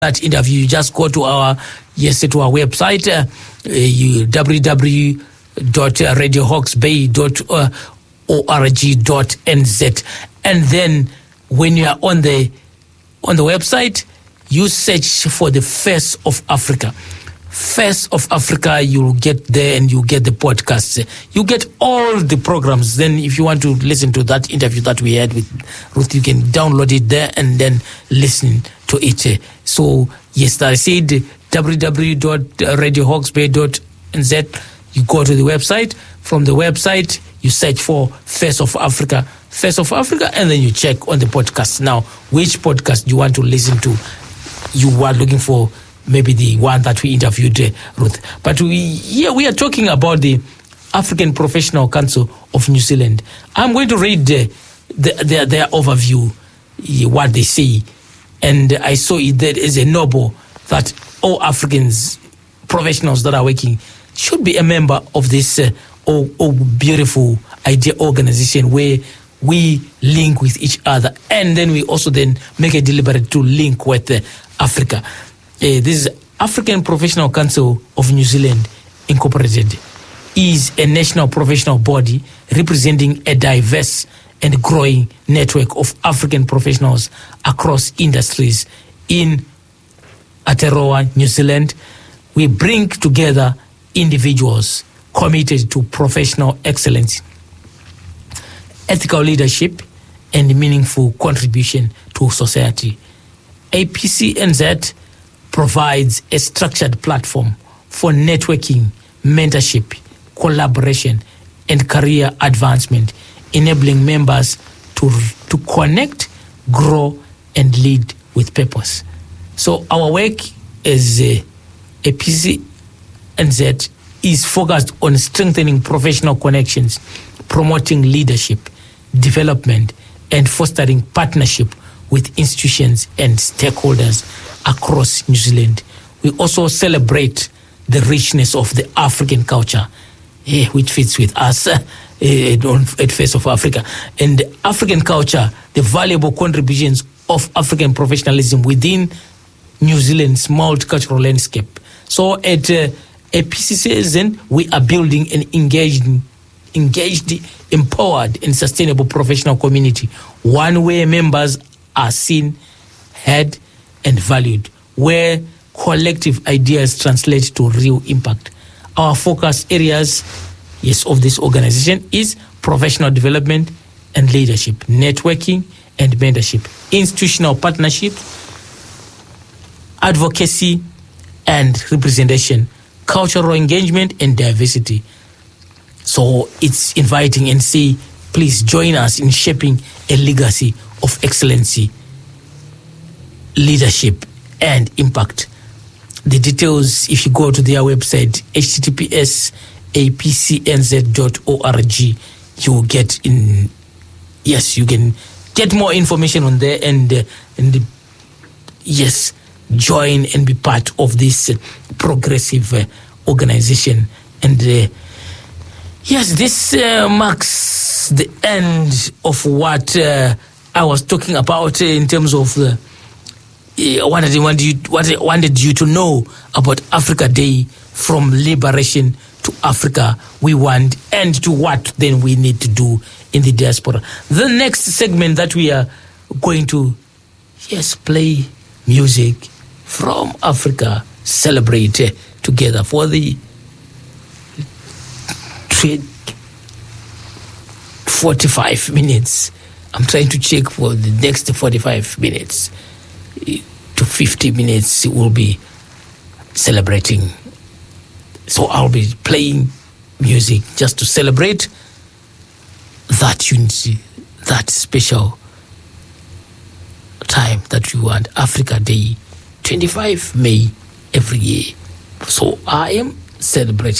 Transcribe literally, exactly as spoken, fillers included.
that interview, you just go to our yes to our website, uh, you w w w dot radio hawks bay dot org dot n z, and then when you are on the on the website, you search for the Face of Africa. Face of Africa, you'll get there and you get the podcasts. You get all the programs. Then if you want to listen to that interview that we had with Ruth, you can download it there and then listen to it. So, yes, I said w w w dot radio hawks bay dot n z. You go to the website. From the website, you search for Face of Africa, Face of Africa, and then you check on the podcast. Now, which podcast you want to listen to? You are looking for maybe the one that we interviewed, uh, Ruth. But we here we are talking about the African Professional Council of New Zealand. I'm going to read uh, the, their, their overview, uh, what they say. And I saw it there is a noble that all Africans, professionals that are working, should be a member of this uh, oh, oh, beautiful idea organization where we link with each other. And then we also then make a deliberate to link with uh, Africa. Uh, this is African Professional Council of New Zealand Incorporated, is a national professional body representing a diverse and growing network of African professionals across industries in Aotearoa, New Zealand. We bring together individuals committed to professional excellence, ethical leadership, and meaningful contribution to society. A P C N Z provides a structured platform for networking, mentorship, collaboration, and career advancement, enabling members to, to connect, grow, and lead with purpose. So our work as a, a P C N Z is focused on strengthening professional connections, promoting leadership, development, and fostering partnership with institutions and stakeholders across New Zealand. We also celebrate the richness of the African culture, eh, which fits with us uh, at Face of Africa. And the African culture, the valuable contributions of African professionalism within New Zealand's multicultural landscape. So at uh, A P C C N, we are building an engaged, engaged, empowered, and sustainable professional community, one where members are seen, heard, and valued, where collective ideas translate to real impact. Our focus areas, yes, of this organization is professional development and leadership, networking and mentorship, institutional partnership, advocacy and representation, cultural engagement and diversity. So it's inviting and say, please join us in shaping a legacy of excellency, leadership, and impact. The details, if you go to their website, h t t p s a p c n z dot org, you will get in, yes, you can get more information on there and, uh, and yes, join and be part of this uh, progressive uh, organization. And uh, yes, this uh, marks the end of what uh, I was talking about uh, in terms of uh, what I wanted you, what I wanted you to know about Africa Day, from liberation to Africa we want, and to what then we need to do in the diaspora. The next segment that we are going to, yes, play music from Africa, celebrate uh, together for the forty-five minutes. I'm trying to check for the next forty-five minutes to fifty minutes. We'll be celebrating. So I'll be playing music just to celebrate that unity, that special time that we want, Africa Day, twenty-fifth of May every year. So I am celebrating.